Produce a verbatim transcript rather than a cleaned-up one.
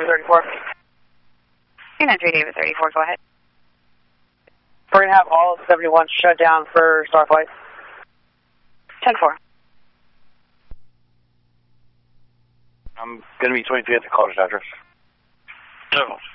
David thirty-four. two nine three David thirty-four, go ahead. We're going to have all of seventy-one shut down for Starflight. ten four. I'm going to be twenty-three at the college address. No.